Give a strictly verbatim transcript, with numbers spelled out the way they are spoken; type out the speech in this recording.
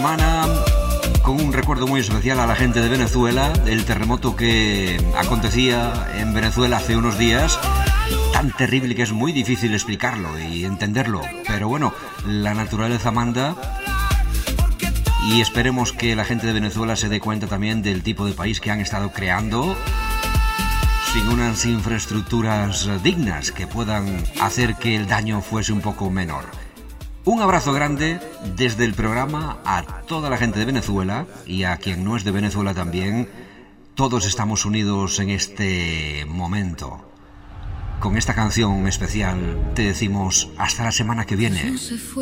Semana con un recuerdo muy especial a la gente de Venezuela, del terremoto que acontecía en Venezuela hace unos días, tan terrible que es muy difícil explicarlo y entenderlo, pero bueno, la naturaleza manda y esperemos que la gente de Venezuela se dé cuenta también del tipo de país que han estado creando sin unas infraestructuras dignas que puedan hacer que el daño fuese un poco menor. Un abrazo grande desde el programa a toda la gente de Venezuela y a quien no es de Venezuela también. Todos estamos unidos en este momento. Con esta canción especial te decimos hasta la semana que viene.